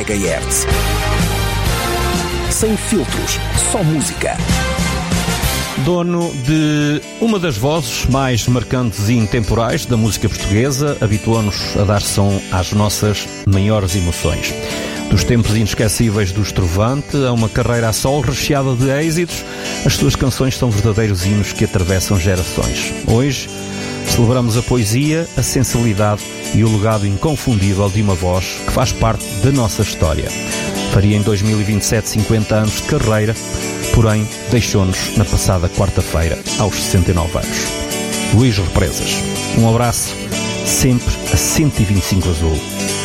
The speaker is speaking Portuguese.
MHz. Sem filtros, só música. Dono de uma das vozes mais marcantes e intemporais da música portuguesa, habituou-nos a dar som às nossas maiores emoções. Dos tempos inesquecíveis do Estrovante a uma carreira a solo recheada de êxitos, as suas canções são verdadeiros hinos que atravessam gerações. Hoje, celebramos a poesia, a sensibilidade e o legado inconfundível de uma voz que faz parte da nossa história. Faria em 2027 50 anos de carreira, porém deixou-nos na passada quarta-feira, aos 69 anos. Luís Represas, um abraço, sempre a 125 Azul.